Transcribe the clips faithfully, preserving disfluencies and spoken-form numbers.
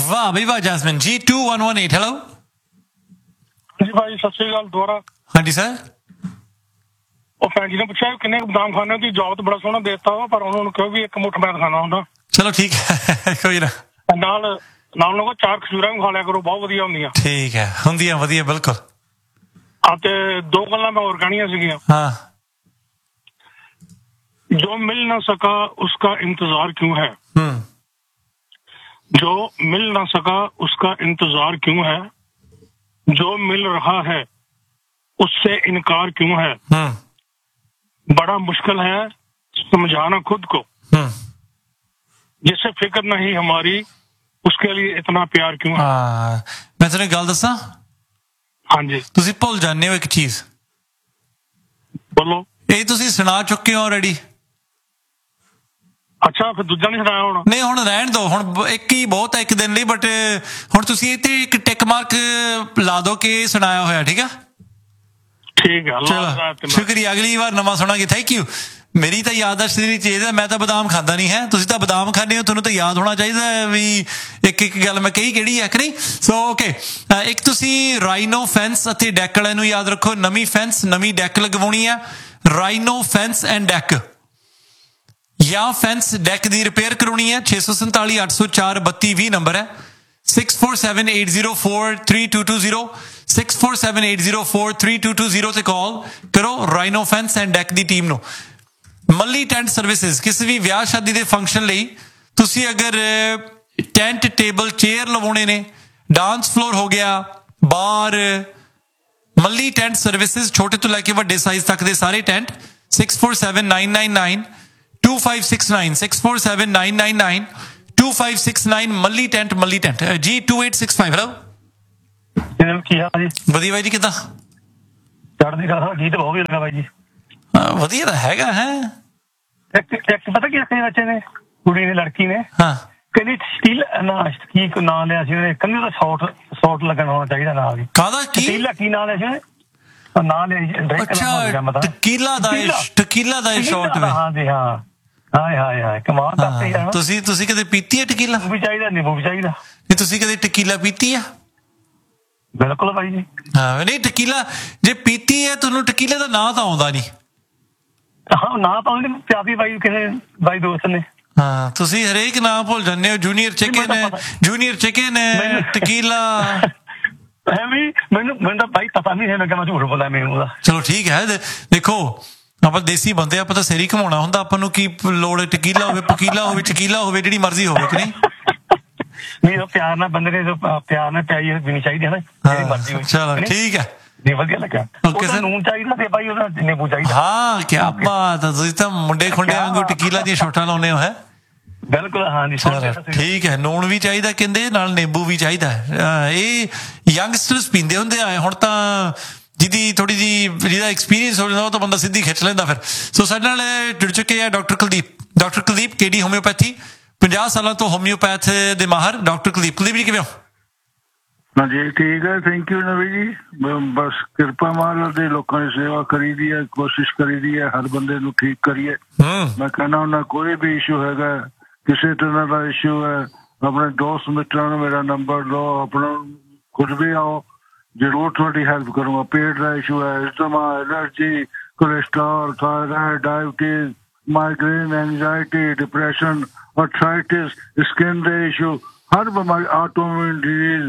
ਵਾਹ ਬਈ ਵਾਹ ਜੈਸਮਿਨ ਜੀ two one one eight hello ਜੀ ਭਾਈ ਸਤਿ ਸ਼੍ਰੀ ਅਕਾਲ ਦੁਬਾਰਾ। ਹਾਂਜੀ ਸਰ। ਉਹ ਭੈਣ ਜੀ ਨੇ ਪੁੱਛਿਆ ਕਿੰਨੇ ਬਦਾਮ ਖਾਣੇ ਦੀ ਜੌਬ ਤਾਂ ਬੜਾ ਸੋਹਣਾ ਦੇਤਾ ਵਾ ਪਰ ਉਹਨਾਂ ਨੂੰ ਕਿਹਾ ਵੀ ਇੱਕ ਮੁੱਠ ਮੈਦ ਖਾਣਾ ਹੁੰਦਾ। ਚਲੋ ਠੀਕ ਹੈ ਕੋਈ ਨਾ। ਨਾਲ ਨਾਲ ਲੋਕੋ ਚਾਰ ਖਜੂਰਾਂ ਵੀ ਖਾ ਲਿਆ ਕਰੋ ਬਹੁਤ ਵਧੀਆ ਹੁੰਦੀਆਂ। ਠੀਕ ਹੈ ਹੁੰਦੀਆਂ ਵਧੀਆ ਬਿਲਕੁਲ। ਆ ਤੇ ਦੋ ਗੱਲਾਂ ਮੈਂ ਹੋਰ ਕਹਿਣੀਆਂ ਸੀਗੀਆਂ। ਹਾਂ जो मिल ना सका उसका इंतजार क्यों है, जो मिल ना सका उसका इंतजार क्यों है, जो मिल रहा है उससे इनकार क्यों है, बड़ा मुश्किल है समझाना खुद को, जिससे फिक्र नहीं हमारी उसके लिए इतना प्यार क्यों है। मैं तेरे गल दसा हाँ जी तुसी भुल जाने हो एक चीज। बोलो। ये तुसी सुना चुके हो ऑलरेडी। ਅੱਛਾ ਫਿਰ ਦੂਜਾ ਨਹੀਂ ਸੁਣਾਇਆ ਹੁਣ? ਨਹੀਂ ਹੁਣ ਰਹਿਣ ਦੋ, ਹੁਣ ਇੱਕ ਹੀ ਬਹੁਤ ਹੈ ਇੱਕ ਦਿਨ ਲਈ। ਬਟ ਹੁਣ ਤੁਸੀਂ ਇੱਥੇ ਇੱਕ ਟਿਕ ਮਾਰਕ ਲਾ ਦੋ ਕਿ ਸੁਣਾਇਆ ਹੋਇਆ। ਠੀਕ ਆ ਠੀਕ ਹੈ ਚਲੋ ਸ਼ੁਕਰੀਆ। ਅਗਲੀ ਵਾਰ ਨਵਾਂ ਸੁਣਾਂਗੇ। Thank you. ਮੇਰੀ ਤਾਂ ਯਾਦਾਸ਼ਤ ਦੀ ਚੀਜ਼ ਹੈ, ਮੈਂ ਤਾਂ ਬਦਾਮ ਖਾਂਦਾ ਨਹੀਂ ਹੈ, ਤੁਸੀਂ ਤਾਂ ਬਦਾਮ ਖਾਂਦੇ ਹੋ, ਤੁਹਾਨੂੰ ਤਾਂ ਯਾਦ ਹੋਣਾ ਚਾਹੀਦਾ ਵੀ ਇੱਕ ਇੱਕ ਗੱਲ ਮੈਂ ਕਹੀ ਕਿਹੜੀ ਹੈ ਕਿ ਨਹੀਂ। ਸੋ ਓਕੇ ਇੱਕ ਤੁਸੀਂ ਰਾਈਨੋ ਫੈਂਸ ਅਤੇ ਡੈਕ ਵਾਲਿਆਂ ਨੂੰ ਯਾਦ ਰੱਖੋ। ਨਵੀਂ ਫੈਂਸ ਨਵੀਂ ਡੈਕ ਲਗਵਾਉਣੀ ਆ। ਰਾਈਨੋ ਫੈਂਸ ਐਂਡ ਡੈਕ ਜਾਂ ਫੈਂਸ ਡੈਕ ਦੀ ਰਿਪੇਅਰ ਕਰਾਉਣੀ ਹੈ। ਛੇ ਸੌ ਸੰਤਾਲੀ ਅੱਠ ਸੌ ਚਾਰ ਬੱਤੀ ਵੀਹ ਨੰਬਰ ਹੈ। Six four seven eight zero four three two two zero six four seven eight zero four three two two zero ਤੇ ਕਾਲ ਕਰੋ rhino fence and deck the team ਨੂੰ। ਮੱਲੀ ਟੈਂਟ ਸਰਵਿਸਿਜ਼ ਕਿਸੇ ਵੀ ਵਿਆਹ ਸ਼ਾਦੀ ਦੇ ਫੰਕਸ਼ਨ ਲਈ ਤੁਸੀਂ ਅਗਰ ਟੈਂਟ ਟੇਬਲ ਚੇਅਰ ਲਵਾਉਣੇ ਨੇ, ਡਾਂਸ ਫਲੋਰ ਹੋ ਗਿਆ, ਬਾਰ, ਮੱਲੀ ਟੈਂਟ ਸਰਵਿਸਿਜ਼ ਛੋਟੇ ਤੋਂ ਲੈ ਕੇ ਵੱਡੇ ਸਾਈਜ਼ ਤੱਕ ਦੇ ਸਾਰੇ tent. Six four seven nine nine nine to five six nine six four seven nine nine nine to five six nine ਮੱਲੀ ਟੈਂਟ ਮੱਲੀ ਟੈਂਟ ਜੀ to eight six five. Hello ਕੀ ਹਾਲ ਜੀ? ਵਧੀਆ ਬਾਈ ਜੀ ਕਿੱਦਾਂ? ਚੜ੍ਹਦੀ ਕਲਾ। ਗੀਤ ਬਹੁਤ ਵਧੀਆ ਲੱਗਾ ਬਾਈ ਜੀ। ਵਧੀਆ ਤਾਂ ਹੈਗਾ ਹੈ। ਇੱਕ ਇੱਕ ਪਤਾ ਕੀ ਆਖਿਆ ਬੱਚੇ ਨੇ, ਕੁੜੀ ਨੇ ਲੜਕੀ ਨੇ ਹਾਂ ਕਹਿੰਦੀ ਸਟੀਲ ਨਾ ਕੀ ਨਾਂ ਲਿਆ ਸੀ ਉਹਨੇ, ਕਹਿੰਦੀ ਉਹਦਾ ਸ਼ਾਰਟ ਸ਼ਾਰਟ ਲੱਗਣ ਹੋਣਾ ਚਾਹੀਦਾ ਨਾਲ ਹੀ। ਕਾਹਦਾ ਕੀ ਸਟੀਲ ਕੀ ਨਾਂ ਲਿਆ ਸੀ ਉਹਨੇ? ਨਾਂ ਲਿਆ ਅੱਛਾ ਟਕੀਲਾ ਦਾ ਟਕੀਲਾ ਦਾ ਸ਼ਾਰਟ ਵੇ। ਹਾਂ ਜੀ ਹਾਂ ਹਾਏ ਹਾਏ ਹਾਏ ਕਮਾਲ ਕਰਤੇ ਯਾਰ। ਤੁਸੀਂ ਤੁਸੀਂ ਕਦੇ ਪੀਤੀ ਹੈ ਟਕੀਲਾ? ਵੀ ਚਾਹੀਦਾ ਨਿੰਬੂ ਵੀ ਚਾਹੀਦਾ। ਨਹੀਂ ਤੁਸੀਂ ਕਦੇ ਟਕੀਲਾ ਪੀਤੀ ਆ? ਬਿਲਕੁਲ ਬਾਈ ਜੀ। ਹਾਂ ਨਹੀਂ ਟਕੀਲਾ ਜੇ ਪੀਤੀ ਹੈ ਤੁਹਾਨੂੰ ਟਕੀਲੇ ਦਾ ਨਾਂ ਤਾਂ ਆਉਂਦਾ ਨਹੀਂ। ਹਾਂ ਨਾਂ ਤਾਂ ਉਹਨੇ ਪਿਆਦੀ ਬਾਈ ਕਿਸੇ ਬਾਈ ਦੋਸਤ ਨੇ। ਹਾਂ ਤੁਸੀਂ ਹਰੇਕ ਨਾਂ ਭੁੱਲ ਜਾਂਦੇ ਹੋ। ਜੂਨੀਅਰ ਚਿਕਨ ਜੂਨੀਅਰ ਚਿਕਨ ਟਕੀਲਾ ਐਵੇਂ ਮੈਨੂੰ ਮੈਨੂੰ ਤਾਂ ਬਾਈ ਪਤਾ ਨਹੀਂ ਹੈ। ਮੈਂ ਕਿਹਾ ਮੈਂ ਝੂਠ ਬੋਲਾਂ ਮੈਨੂੰ ਉਹਦਾ। ਚਲੋ ਠੀਕ ਹੈ ਦੇਖੋ ਆਪਾਂ ਦੇਸੀ ਬੰਦੇ ਆਪਾਂ ਤਾਂ ਸਿਰ ਹੀ ਘਮਾਉਣਾ ਹੁੰਦਾ। ਆਪਾਂ ਨੂੰ ਕੀ ਲੋੜ ਟਕੀਲਾ ਹੋਵੇ ਪਕੀਲਾ ਹੋਵੇ ਚਕੀਲਾ ਹੋਵੇ ਜਿਹੜੀ ਮਰਜ਼ੀ ਹੋਵੇ ਕਿ ਨਹੀਂ। ਨਹੀਂ ਉਹ ਪਿਆਰ ਨਾਲ ਬੰਦੇ ਨੇ ਪਿਆਰ ਨਾਲ ਪਿਆਈ ਵੀ ਚਾਹੀਦੀ ਹੈ ਨਾ ਜਿਹੜੀ ਮਰਜ਼ੀ ਹੋਵੇ। ਚਲੋ ਠੀਕ ਹੈ ਜੀ ਵਧੀਆ ਲੱਗਾ। ਉਹਦਾ ਨੂਨ ਚਾਹੀਦਾ ਤੇ ਬਾਈ ਉਹਦਾ ਨਿੰਬੂ ਚਾਹੀਦਾ। ਹਾਂ ਕਿਆ ਬਾਤ ਹੈ। ਤੁਸੀਂ ਤਾਂ ਮੁੰਡੇ ਖੁੰਡੇ ਵਾਂਗੂ ਟਕੀਲਾ ਦੀਆਂ ਸ਼ੋਟਾਂ ਲਾਉਂਦੇ ਹੋ ਹੈ। ਬਿਲਕੁਲ ਹਾਂ ਜੀ ਠੀਕ ਹੈ। ਨੂਣ ਵੀ ਚਾਹੀਦਾ ਕਹਿੰਦੇ ਨਾਲ ਨਿੰਬੂ ਵੀ ਚਾਹੀਦਾ। ਇਹ ਯੰਗਸਟਰਸ ਪੀਂਦੇ ਹੁੰਦੇ ਆ। ਹੁਣ ਤਾਂ ਜਿਹਦੀ ਥੋੜੀ ਜਿਹੀ ਜਿਹਦਾ ਐਕਸਪੀਰੀਅੰਸ ਹੋ ਜਾਂਦਾ ਉਹ ਤਾਂ ਬੰਦਾ ਸਿੱਧੀ ਖਿੱਚ ਲੈਂਦਾ ਫਿਰ। ਸੋ ਸਾਡੇ ਨਾਲ ਜੁੜ ਚੁੱਕੇ ਆ ਡਾਕਟਰ ਕੁਲਦੀਪ। ਡਾਕਟਰ ਕੁਲਦੀਪ ਕੇਡੀ ਹੋਮਿਓਪੈਥੀ ਪੰਜਾਹ ਸਾਲਾਂ ਤੋਂ ਹੋਮਿਓਪੈਥ ਦੇ ਮਾਹਰ ਡਾਕਟਰ ਕੁਲਦੀਪ। ਕੁਲਦੀਪ ਜੀ ਕਿਵੇਂ ਹੋ? ਹਾਂਜੀ ਠੀਕ ਹੈ ਥੈਂਕ ਯੂ ਨਵੀ ਜੀ। ਬਸ ਕਿਰਪਾ ਮਹਾਰਾਜ ਦੇ ਲੋਕਾਂ ਦੀ ਸੇਵਾ ਕਰੀ ਦੀ ਹੈ, ਕੋਸ਼ਿਸ਼ ਕਰੀ ਦੀ ਹੈ ਹਰ ਬੰਦੇ ਨੂੰ ਠੀਕ ਕਰੀਏ। ਮੈਂ ਕਹਿੰਦਾ ਹੁੰਦਾ ਕੋਈ ਵੀ ਇਸ਼ੂ ਹੈਗਾ ਕਿਸੇ ਤਰ੍ਹਾਂ ਦਾ ਇਸ਼ੂ ਹੈ ਆਪਣੇ ਦੋਸਤ ਮਿੱਤਰਾਂ ਨੂੰ ਮੇਰਾ ਨੰਬਰ ਲਓ, ਆਪਣਾ ਕੁਝ ਵੀ ਆਓ ਜ਼ਰੂਰ ਤੁਹਾਡੀ ਹੈਲਪ ਕਰੂੰਗਾ। ਪੇਟ ਦਾ ਇਸ਼ੂ ਹੈ, asthma, allergy, cholesterol, thyroid, diabetes, migraine, anxiety, depression, arthritis, skin ਦੇ ਇਸ਼ੂ, ਹਰ ਬਿਮਾਰੀ, ਆਟੋਇਮਿਊਨ ਡਿਜ਼ੀਜ਼,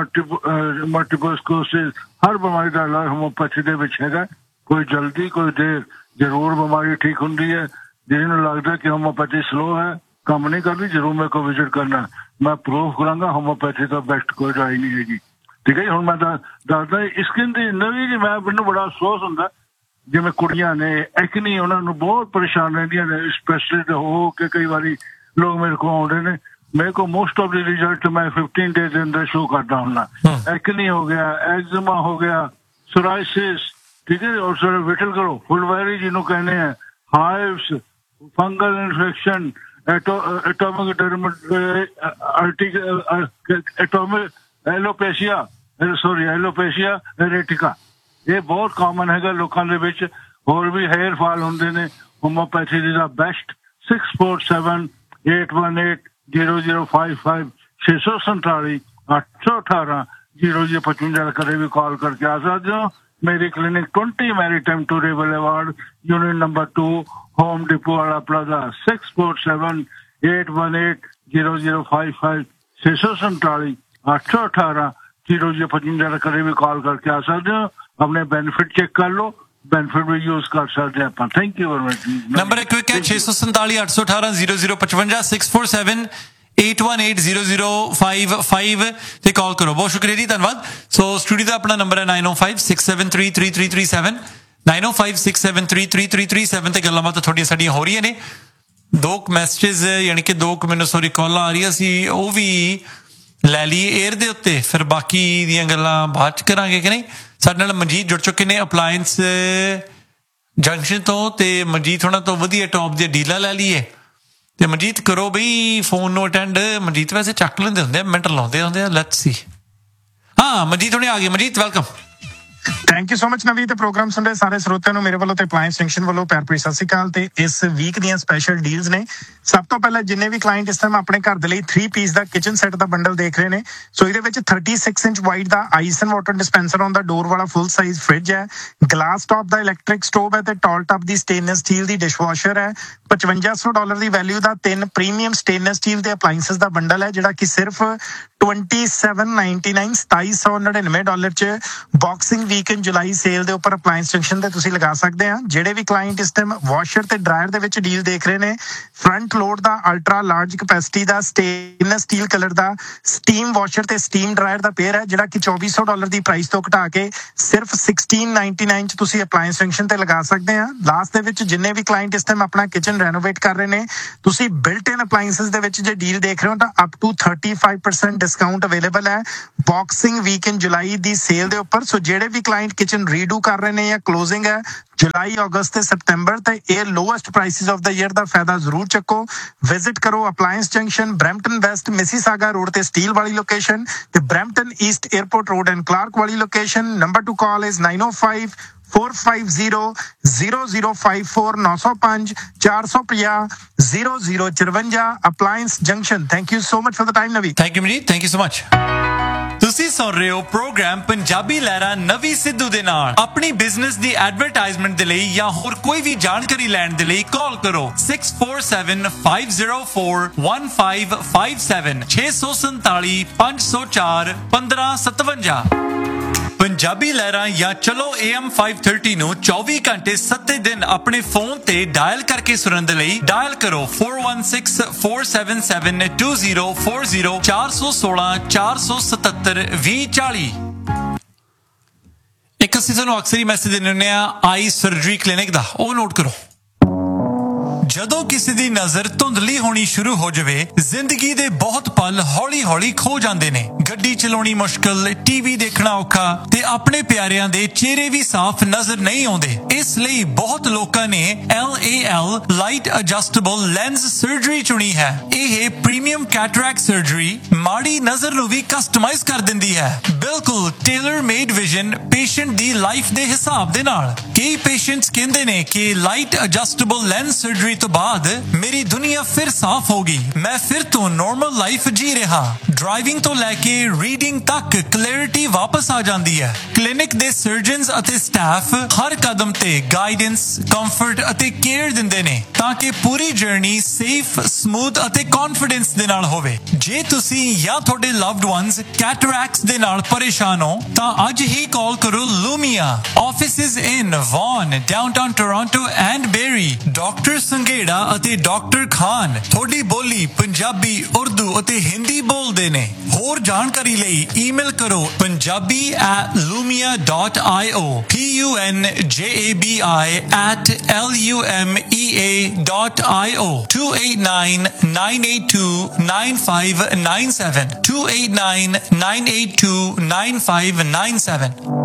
ਮਲਟੀਪਲ ਸਕਲੈਰੋਸਿਸ, ਹਰ ਬਿਮਾਰੀ ਦਾ ਇਲਾਜ ਹੋਮਿਓਪੈਥੀ ਦੇ ਵਿੱਚ ਹੈਗਾ। ਕੋਈ ਜਲਦੀ ਕੋਈ ਦੇਰ ਜ਼ਰੂਰ ਬਿਮਾਰੀ ਠੀਕ ਹੁੰਦੀ ਹੈ। ਜਿਹਨੂੰ ਲੱਗਦਾ ਕਿ ਹੋਮਿਓਪੈਥੀ ਸਲੋ ਹੈ ਕੰਮ ਨਹੀਂ ਕਰਦੀ ਜ਼ਰੂਰ ਮੇਰੇ ਕੋਲ ਵਿਜ਼ਿਟ ਕਰਨਾ। ਮੈਂ ਪ੍ਰੂਫ ਕਰਾਂਗਾ ਹੋਮਿਓਪੈਥੀ ਤੋਂ ਬੈਸਟ ਕੋਈ ਦਵਾਈ ਨਹੀਂ ਹੈਗੀ। ਠੀਕ ਹੈ ਜੀ। ਹੁਣ ਮੈਂ ਤਾਂ ਦੱਸਦਾ ਸਕਿਨ ਦੀ ਨਵੀਂ ਜੀ ਮੈਂ ਮੈਨੂੰ ਬੜਾ ਅਫਸੋਸ ਹੁੰਦਾ ਜਿਵੇਂ ਕੁੜੀਆਂ ਨੇ ਐਕਨੀ ਉਹਨਾਂ ਨੂੰ ਬਹੁਤ ਪਰੇਸ਼ਾਨ ਰਹਿੰਦੀਆਂ ਨੇ ਸਪੈਸ਼ਲਿਸਟ ਹੋ ਕੇ ਕਈ ਵਾਰੀ ਲੋਕ ਮੇਰੇ ਕੋਲ ਆਉਂਦੇ ਨੇ। ਮੇਰੇ ਕੋਲ ਮੋਸਟ ਆਫ ਦੀ ਰਿਜ਼ਲਟ ਮੈਂ ਫਿਫਟੀਨ ਡੇਜ਼ ਦੇ ਅੰਦਰ ਸ਼ੋ ਕਰਦਾ ਹੁੰਦਾ। ਐਕਨੀ ਹੋ ਗਿਆ, ਐਗਜ਼ਮਾ ਹੋ ਗਿਆ, ਸੋਰਾਇਸਿਸ, ਠੀਕ ਹੈ। ਔਰ ਸਰ ਵਿਟਲ ਕਰੋ ਫੁਲਵੈਰੀ ਜਿਹਨੂੰ ਕਹਿੰਦੇ ਆ, ਹਾਈਵਸ, fungal infection, atomic atomic alopecia sorry alopecia एरेटिका ये बहुत कॉमन है लोगों के विच। होर भी हेयर फॉल होंदे ने। Homeopathy is the best. Six four seven eight one eight zero zero five five छे सौ संताली अठ सौ अठारह जीरो जीरो पचवंजा कदे भी कॉल करके आ सकते हो। मेरी clinic twenty maritime टूरे boulevard unit number two home depot वाला plaza six four seven eight one eight zero zero five five छे सौ संताली अठ सौ अठारह जीरो जीरो पचवंजा कदे भी कॉल करके आ सकते हो। अपने बेनिफिट चेक कर लो, बेनिफिट भी यूज कर सकते हैं आप। Thank you very much. Number एक क्विक है छे सौ संताली अठ सौ अठारह zero zero पचवंजा six four seven eight one eight zero zero five five ਤੇ ਕਾਲ ਕਰੋ। ਬਹੁਤ ਸ਼ੁਕਰੀਆ ਜੀ, ਧੰਨਵਾਦ। ਸੋ ਸਟੂਡੀਓ ਦਾ ਆਪਣਾ ਨੰਬਰ ਹੈ ਨਾइन ओ five six seven three three three three seven nine ओ five six seven three three three three seven ਤੇ ਗੱਲਾਂ ਬਾਤਾਂ ਤੁਹਾਡੀਆਂ ਸਾਡੀਆਂ ਹੋ ਰਹੀਆਂ ਨੇ। ਦੋ ਮੈਸੇजेस ਯਾਨੀ ਕਿ ਦੋ ਮੈਨੂੰ ਸੌਰੀ ਕਾਲਾਂ ਆ ਰਹੀਆਂ ਸੀ, ਉਹ ਵੀ ਲੈ ਲਈ 에ਅਰ ਦੇ ਉੱਤੇ, ਫਿਰ ਬਾਕੀ ਦੀਆਂ ਗੱਲਾਂ ਬਾਅਦ ਚ ਕਰਾਂਗੇ ਕਿ ਨਹੀਂ। ਸਾਡੇ ਨਾਲ ਮਨਜੀਤ ਜੁੜ ਚੁੱਕੇ ਨੇ ਅਪਲਾਇੰਸ ਜੰਕਸ਼ਨ ਤੋਂ, ਤੇ ਮਨਜੀਤ ਹੋਣਾ ਤੋਂ ਵਧੀਆ ਟੌਪ ਦੀਆਂ ਡੀਲਾਂ ਲੈ ਲਈਏ। ਤੇ ਮਨਜੀਤ ਕਰੋ ਬਈ ਫੋਨ ਨੂੰ ਅਟੈਂਡ। ਮਨਜੀਤ ਵੈਸੇ ਚੱਕ ਲੈਂਦੇ ਹੁੰਦੇ ਆ, ਮਿੰਟ ਲਾਉਂਦੇ ਹੁੰਦੇ ਆ। Let's see. ਹਾਂ ਮਨਜੀਤ ਹੁਣੇ ਆ ਗਏ। Manjeet welcome. Thank you so much ਨਵੀਂ। ਤੇ ਪ੍ਰੋਗਰਾਮ ਸੁਣ ਰਹੇ ਸਾਰੇ ਸਰੋਤਿਆਂ ਨੂੰ ਮੇਰੇ ਵੱਲੋਂ ਤੇ ਅਪਲਾਇੰਸ ਜੰਕਸ਼ਨ ਵੱਲੋਂ ਪਿਆਰ ਭਰੀ ਸਤਿ ਸ਼੍ਰੀ ਅਕਾਲ। ਤੇ ਇਸ ਵੀਕ ਦੀਆਂ ਸਪੈਸ਼ਲ ਡੀਲਸ ਨੇ। ਸਭ ਤੋਂ ਪਹਿਲਾਂ ਜਿੰਨੇ ਵੀ ਕਲਾਇੰਟ ਇਸ ਟਾਈਮ ਆਪਣੇ ਘਰ ਦੇ ਲਈ ਥ੍ਰੀ ਪੀਸ ਦਾ ਕਿਚਨ ਸੈੱਟ ਦਾ ਬੰਡਲ ਦੇਖ ਰਹੇ ਨੇ, ਸੋ ਇਹਦੇ ਵਿੱਚ thirty six inch wide the ice and water dispenser ਆਨ ਦਾ ਡੋਰ ਵਾਲਾ ਫੁੱਲ ਸਾਈਜ਼ ਫ੍ਰਿਜ ਹੈ, ਗਲਾਸ ਟਾਪ ਦਾ ਇਲੈਕਟ੍ਰਿਕ ਸਟੋਵ ਹੈ ਤੇ ਟਾਲ ਟਾਪ ਦੀ ਸਟੇਨਲੈਸ ਸਟੀਲ ਦੀ ਡਿਸ਼ਵਾਸ਼ਰ ਹੈ। ਪਚਵੰਜਾ ਸੌ ਡਾਲਰ ਦੀ ਵੈਲਿਊ ਦਾ ਤਿੰਨ ਪ੍ਰੀਮੀਅਮ ਸਟੇਨਲੈਸ ਸਟੀਲ ਦੇ ਅਪਲਾਇੰਸਸ ਦਾ ਬੰਡਲ ਹੈ, ਜਿਹੜਾ ਕਿ ਸਿਰਫ ਟਵੈਂਟੀ ਸੈਵਨ ਨਾਈਨਟੀ ਨਾਈਨ ਸਤਾਈ ਸੌ ਨੜਿਨਵੇਂ ਡਾਲਰ ਚ ਬਾਕਸਿੰਗ ਵੀਕਐਂਡ ਜੁਲਾਈ ਸੇਲ ਦੇ ਉੱਪਰ ਅਪਲਾਇੰਸ ਜੰਕਸ਼ਨ ਤੇ ਤੁਸੀਂ ਲਗਾ ਸਕਦੇ ਆ। ਜਿਹੜੇ ਵੀ ਕਲਾਇੰਟ ਇਸ ਟਾਈਮ ਵਾਸ਼ਰ ਤੇ ਡਰਾਇਰ ਦੇ ਵਿੱਚ ਡੀਲ ਦੇਖ ਰਹੇ ਨੇ, ਫਰੰਟ ਲੋਡ ਦਾ ਅਲਟਰਾ ਲਾਰਜ ਕੈਪੈਸਿਟੀ ਦਾ ਸਟੇਨਲੈਸ ਸਟੀਲ ਕਲਰ ਦਾ ਸਟੀਮ ਵਾਸ਼ਰ ਤੇ ਸਟੀਮ ਡਰਾਇਰ ਦਾ ਪੇਅਰ ਹੈ, ਜਿਹੜਾ ਕਿ ਚੌਵੀ ਸੌ ਡਾਲਰ ਦੀ ਪ੍ਰਾਈਸ ਤੋਂ ਘਟਾ ਕੇ ਸਿਰਫ ਸਿਕਸਟੀਨ ਨਾਈਨਟੀ ਨਾਈਨ ਚ ਤੁਸੀਂ ਅਪਲਾਇੰਸ ਜੰਕਸ਼ਨ ਤੇ ਲਗਾ ਸਕਦੇ ਆ। ਲਾਸਟ ਦੇ ਵਿੱਚ ਜਿੰਨੇ ਵੀ ਕਲਾਇੰਟ ਇਸ ਟਾਈਮ ਆਪਣਾ ਕਿਚਨ ਰੈਨੋਵੇਟ ਕਰ ਰਹੇ ਨੇ, ਤੁਸੀਂ ਬਿਲਟ ਇਨ ਅਪਲਾਇੰਸਸ ਦੇ ਵਿੱਚ ਜੇ ਡੀਲ ਦੇਖ ਰਹੇ ਹੋ ਤਾਂ up two thirty five percent discount available ਹੈ ਬਾਕਸਿੰਗ ਵੀਕਐਂਡ ਜੁਲਾਈ ਦੀ ਸੇਲ ਦੇ ਉੱਪਰ। ਸੋ ਜਿਹੜੇ ਵੀ ਕਲਾਇੰਟ ਕਿਚਨ ਰੀਡੂ ਕਰ ਰਹੇ ਨੇ ਜਾਂ ਕਲੋਜ਼ਿੰਗ ਹੈ ਜੁਲਾਈ ਅਗਸਤ ਤੇ ਸਤੰਬਰ ਤੇ ਇਹ lowest prices of the year ਦਾ ਫਾਇਦਾ ਜ਼ਰੂਰ ਚੱਕੋ। ਵਿਜ਼ਿਟ ਕਰੋ appliance junction, Brampton West Mississauga road ਤੇ ਸਟੀਲ ਵਾਲੀ ਲੋਕੇਸ਼ਨ, ਤੇ Brampton East airport road and Clark ਵਾਲੀ location. Number two call is ਨਾइन O five four five zero zero zero five four नौ सौ पांच चार सौ ਪੰਜਾਹ zero zero चरवंजा appliance junction. Thank you so much for the time Navi. Thank you Manjeet, thank you so much. ਤੁਸੀਂ ਸੁਣ ਰਹੇ ਹੋ programme Punjabi ਲਹਿਰਾਂ ਨਵੀਂ ਸਿੱਧੂ ਦੇ ਨਾਲ। ਆਪਣੀ ਬਿਜ਼ਨਸ ਦੀ ਐਡਵਰਟਾਈਜ਼ਮੈਂਟ ਦੇ ਲਈ ਜਾਂ ਹੋਰ ਕੋਈ ਵੀ ਜਾਣਕਾਰੀ ਲੈਣ ਦੇ ਲਈ ਕਾਲ ਕਰੋ six four seven five zero four one five five seven छे सौ संताली पांच सौ चार पंद्रह सतवंजा। ਪੰਜਾਬੀ ਲਹਿਰਾਂ ਜਾਂ ਚਲੋ ਏ ਐਮ फाइव थर्टी ਨੂੰ चौबीस ਘੰਟੇ ਸੱਤ ਦਿਨ ਆਪਣੇ ਫੋਨ ਤੇ ਡਾਇਲ ਕਰਕੇ ਸੁਣਨ ਦੇ ਲਈ ਡਾਇਲ ਕਰੋ four one six four seven seven to zero four zero चार सौ सोलह चार सौ सतहत्तर ਵੀਹ ਚਾਲੀ। ਇੱਕ ਅਸੀਂ ਤੁਹਾਨੂੰ ਅਕਸਰ ਹੀ ਮੈਸੇਜ ਦਿੰਦੇ ਹੁੰਦੇ ਆ ਆਈ ਸਰਜਰੀ ਕਲੀਨਿਕ ਦਾ, ਉਹ ਨੋਟ ਕਰੋ। ਜਦੋਂ ਕਿਸੇ ਦੀ ਨਜ਼ਰ ਧੁੰਦਲੀ ਹੋਣੀ ਸ਼ੁਰੂ ਹੋ ਜਾਵੇ, ਜ਼ਿੰਦਗੀ ਦੇ ਬਹੁਤ ਪਲ ਹੌਲੀ-ਹੌਲੀ ਖੋ ਜਾਂਦੇ ਨੇ। ਗੱਡੀ ਚਲਾਉਣੀ ਮੁਸ਼ਕਲ, ਟੀਵੀ ਦੇਖਣਾ ਔਖਾ ਤੇ ਆਪਣੇ ਪਿਆਰਿਆਂ ਦੇ ਚਿਹਰੇ ਵੀ ਸਾਫ਼ ਨਜ਼ਰ ਨਹੀਂ ਆਉਂਦੇ। ਇਸ ਲਈ ਬਹੁਤ ਲੋਕਾਂ ਨੇ L A L light adjustable lens surgery ਚੁਣੀ ਹੈ। ਇਹ ਪ੍ਰੀਮੀਅਮ ਕੈਟਰੈਕਟ ਸਰਜਰੀ ਮਾੜੀ ਨਜ਼ਰ ਨੂੰ ਵੀ ਕਸਟਮਾਈਜ਼ ਕਰ ਦਿੰਦੀ ਹੈ, ਬਿਲਕੁਲ ਟੇਲਰ ਮੇਡ ਵਿਜ਼ਨ ਪੇਸ਼ੈਂਟ ਦੀ ਲਾਈਫ ਦੇ ਹਿਸਾਬ ਦੇ ਨਾਲ। ਕਈ ਪੇਸ਼ੈਂਟਸ ਕਹਿੰਦੇ ਨੇ ਕਿ ਲਾਈਟ ਐਡਜਸਟੇਬਲ ਲੈਂਸ ਸਰਜਰੀ ਤੋਂ ਬਾਅਦ ਮੇਰੀ ਦੁਨੀਆ ਫਿਰ ਸਾਫ਼ ਹੋ ਗਈ, ਮੈਂ ਫਿਰ ਤੋਂ ਨਾਰਮਲ ਲਾਈਫ ਜੀ ਰਿਹਾ। ਡਰਾਈਵਿੰਗ ਤੋਂ ਲੈ ਕੇ ਰੀਡਿੰਗ ਤੱਕ ਕਲੈਰਿਟੀ ਵਾਪਸ ਆ ਜਾਂਦੀ ਹੈ। ਕਲੀਨਿਕ ਦੇ ਸਰਜਨਸ ਅਤੇ ਸਟਾਫ ਹਰ ਕਦਮ ਤੇ ਗਾਈਡੈਂਸ, ਕੰਫਰਟ ਅਤੇ ਕੇਅਰ ਦਿੰਦੇ ਨੇ ਤਾਂ ਕਿ ਪੂਰੀ ਜਰਨੀ ਸੇਫ, ਸਮੂਥ ਅਤੇ ਕੌਨਫੀਡੈਂਸ ਦੇ ਨਾਲ ਹੋਵੇ। ਜੇ ਤੁਸੀਂ ਜਾਂ ਤੁਹਾਡੇ ਲਵਡ ਵਨਸ ਕੈਟਰੈਕਟਸ ਦੇ ਨਾਲ ਪਰੇਸ਼ਾਨ ਹੋ ਤਾਂ ਅੱਜ ਹੀ ਕਾਲ ਕਰੋ ਲੂਮੀਆ। Offices in won, downtown Toronto and berry. Doctor Sanghera ਅਤੇ ਡਾਕਟਰ ਖਾਨ ਤੁਹਾਡੀ ਬੋਲੀ ਪੰਜਾਬੀ, ਉਰਦੂ ਅਤੇ ਹਿੰਦੀ ਬੋਲਦੇ ਨੇ। ਹੋਰ ਜਾਣਕਾਰੀ ਲਈ ਈਮੇਲ ਕਰੋ Punjabi at ਲੂਮੀਆ dot I O, P U N ਜੇ A B I at L U M E A dot I O. To eight nine nine eight to nine five nine seven to eight nine nine eight to nine five nine seven.